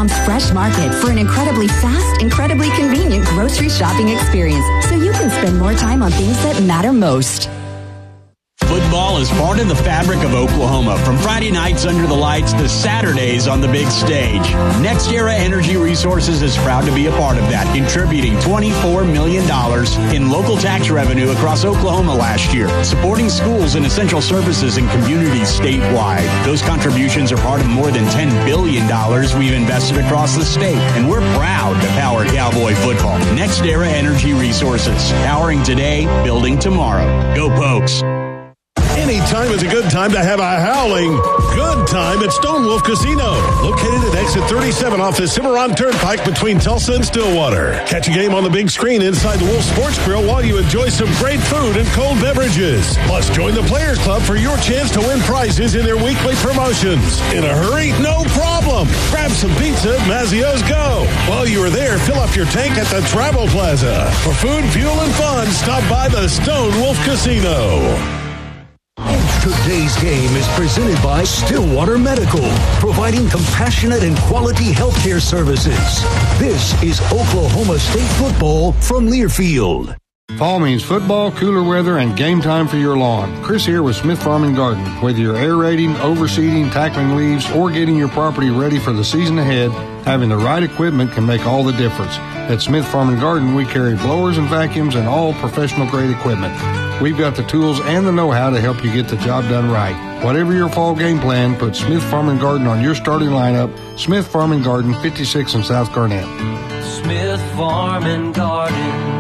Mom's Fresh Market for an incredibly fast, incredibly convenient grocery shopping experience so you can spend more time on things that matter most. Football is part of the fabric of Oklahoma, from Friday nights under the lights to Saturdays on the big stage. NextEra Energy Resources is proud to be a part of that, contributing $24 million in local tax revenue across Oklahoma last year, supporting schools and essential services and communities statewide. Those contributions are part of more than $10 billion we've invested across the state, and we're proud to power Cowboy football. NextEra Energy Resources, powering today, building tomorrow. Go Pokes! Anytime is a good time to have a howling good time at Stone Wolf Casino. Located at exit 37 off the Cimarron Turnpike between Tulsa and Stillwater. Catch a game on the big screen inside the Wolf Sports Grill while you enjoy some great food and cold beverages. Plus, join the Players Club for your chance to win prizes in their weekly promotions. In a hurry? No problem. Grab some pizza at Mazzio's Go. While you are there, fill up your tank at the Travel Plaza. For food, fuel, and fun, stop by the Stone Wolf Casino. Today's game is presented by Stillwater Medical, providing compassionate and quality healthcare services. This is Oklahoma State football from Learfield. Fall means football, cooler weather, and game time for your lawn. Chris here with Smith Farm and Garden. Whether you're aerating, overseeding, tackling leaves, or getting your property ready for the season ahead, having the right equipment can make all the difference. At Smith Farm and Garden, we carry blowers and vacuums and all professional-grade equipment. We've got the tools and the know-how to help you get the job done right. Whatever your fall game plan, put Smith Farm and Garden on your starting lineup. Smith Farm and Garden, 56 in South Garnett. Smith Farm and Garden.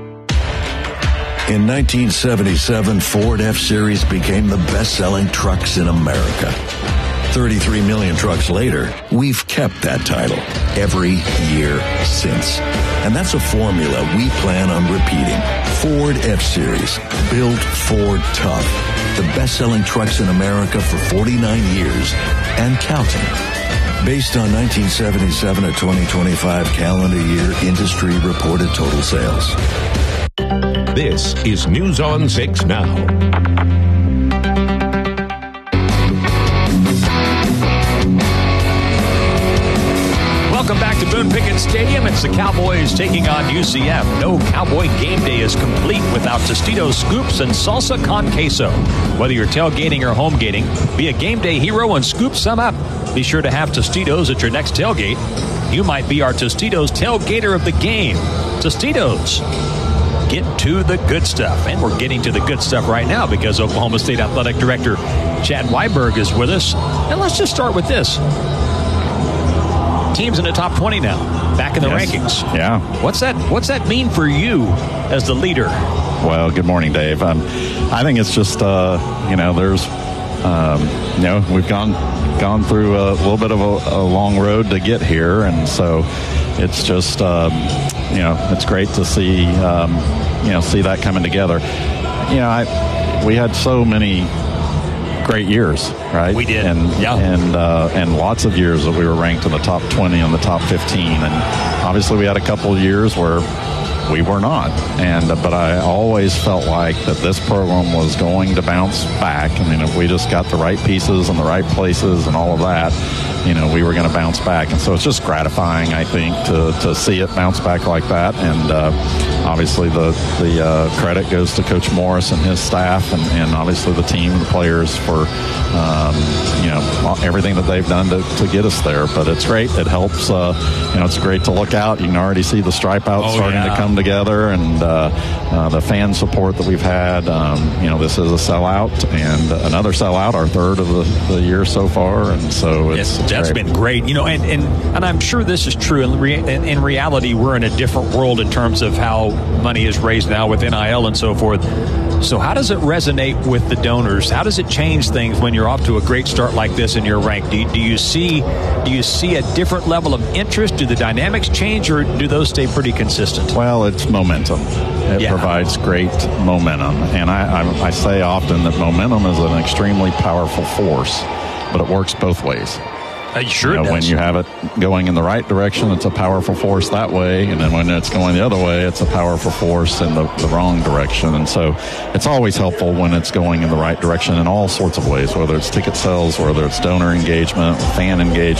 In 1977, Ford F-Series became the best-selling trucks in America. 33 million trucks later, we've kept that title every year since. And that's a formula we plan on repeating. Ford F-Series, built Ford tough. The best-selling trucks in America for 49 years and counting. Based on 1977 to 2025 calendar year industry reported total sales. This is News on 6 Now. Welcome back to Boone Pickens Stadium. It's the Cowboys taking on UCF. No Cowboy game day is complete without Tostitos Scoops and Salsa Con Queso. Whether you're tailgating or home gating, be a game day hero and scoop some up. Be sure to have Tostitos at your next tailgate. You might be our Tostitos tailgater of the game. Tostitos. Get to the good stuff. And we're getting to the good stuff right now because Oklahoma State Athletic Director Chad Weiberg is with us. And let's just start with this. Teams in the top 20 now, back in the rankings. Yeah. What's that mean for you as the leader? Well, good morning, Dave. I think it's just, there's, we've gone through a little bit of a long road to get here. And so it's just, it's great to see that coming together. We had so many great years, right? We did, and lots of years that we were ranked in the top 20 and the top 15, and obviously we had a couple of years where we were not, but I always felt like that this program was going to bounce back. I mean, if we just got the right pieces in the right places and all of that, we were going to bounce back. And so it's just gratifying, I think, to see it bounce back like that. And obviously the credit goes to Coach Morris and his staff, and obviously the team and the players for everything that they've done to get us there. But it's great. It helps. It's great to look out. You can already see the stripe out starting to come together, and the fan support that we've had. This is a sellout and another sellout, our third of the year so far, and so that's been great. And I'm sure this is true. In reality, we're in a different world in terms of how money is raised now with NIL and so forth. So how does it resonate with the donors? How does it change things when you're off to a great start like this in your rank? Do you see a different level of interest? Do the dynamics change, or do those stay pretty consistent? Well, it's momentum. It provides great momentum. And I say often that momentum is an extremely powerful force, but it works both ways. Sure, when you have it going in the right direction, it's a powerful force that way, and then when it's going the other way, it's a powerful force in the wrong direction. And so it's always helpful when it's going in the right direction in all sorts of ways, whether it's ticket sales, whether it's donor engagement, fan engagement.